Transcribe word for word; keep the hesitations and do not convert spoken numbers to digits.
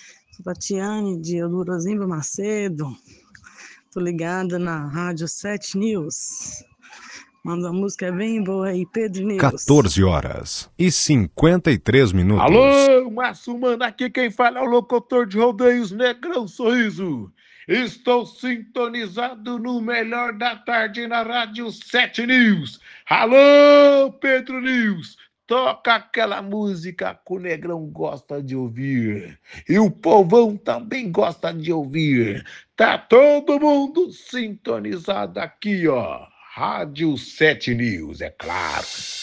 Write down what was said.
Sou Tatiane, de Eldorozimba Macedo. Tô ligada na Rádio sete News. Manda uma música bem boa aí, Pedro News. quatorze horas e cinquenta e três minutos. Alô, Márcio Mano, aqui quem fala é o locutor de rodeios Negrão Sorriso. Estou sintonizado no melhor da tarde na Rádio sete News. Alô, Pedro News, toca aquela música que o Negrão gosta de ouvir. E o povão também gosta de ouvir. Tá todo mundo sintonizado aqui, ó. Rádio sete News, é claro.